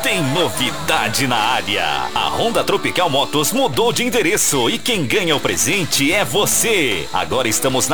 Tem novidade na área. A Honda Tropical Motos mudou de endereço e quem ganha o presente é você. Agora estamos na